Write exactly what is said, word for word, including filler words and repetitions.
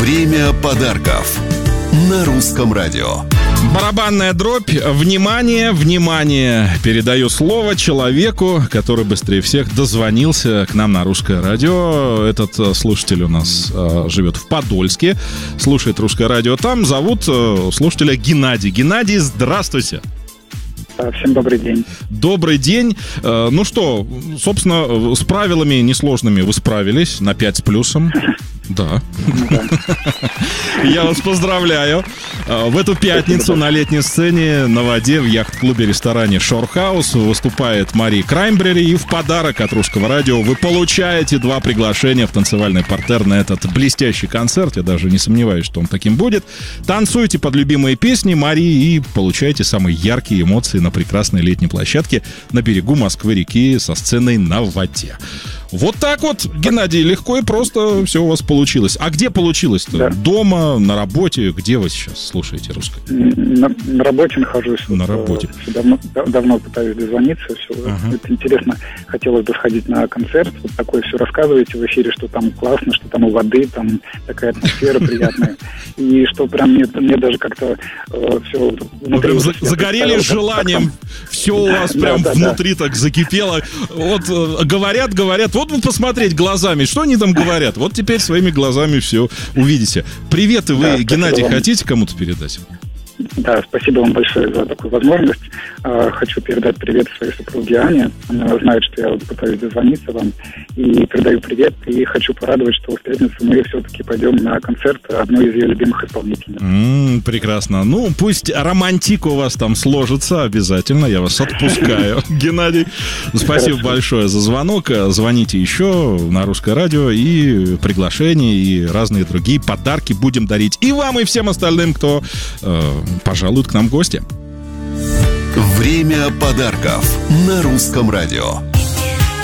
Время подарков на Русском радио. Барабанная дробь. Внимание, внимание. Передаю слово человеку, который быстрее всех дозвонился к нам на Русское радио. Этот слушатель у нас э, живет в Подольске, слушает Русское радио там. Зовут э, слушателя Геннадий. Геннадий, здравствуйте. Всем добрый день. Добрый день. Э, ну что, собственно, с правилами несложными вы справились на пять с плюсом. Да. Я вас поздравляю. В эту пятницу на летней сцене на воде в яхт-клубе-ресторане Шорхаус выступает Мари Краймбрери. И в подарок от Русского радио вы получаете два приглашения в танцевальный партер на этот блестящий концерт. Я даже не сомневаюсь, что он таким будет. Танцуйте под любимые песни Мари и получайте самые яркие эмоции на прекрасной летней площадке на берегу Москвы-реки со сценой на воде. Вот так вот, Геннадий, легко и просто все у вас получилось. А где получилось-то? Да. Дома, на работе? Где вы сейчас слушаете русское? На, на работе нахожусь. На вот, работе. Давно, давно пытаюсь дозвониться. Все. Uh-huh. Это интересно. Хотелось бы сходить на концерт. Вот такое все рассказываете в эфире, что там классно, что там у воды, там такая атмосфера приятная. И что прям мне, мне даже как-то э, все... Вы прям загорелись желанием. Все у вас прям внутри так закипело. Вот говорят, говорят. Вот вы посмотреть глазами, что они там говорят. Вот теперь своими глазами все увидите. Приветы вы, да, Геннадий, вам. Хотите кому-то передать? Да, спасибо вам большое за такую возможность. Хочу передать привет своей супруге Ане. Она знает, что я пытаюсь дозвониться вам. И передаю привет. И хочу порадовать, что в пятницу мы все-таки пойдем на концерт одной из ее любимых исполнительниц. Mm, прекрасно. Ну, пусть романтика у вас там сложится обязательно. Я вас отпускаю, Геннадий. Спасибо большое за звонок. Звоните еще на Русское радио. И приглашения, и разные другие подарки будем дарить и вам, и всем остальным, кто пожалуют к нам в гости. Время подарков на Русском радио.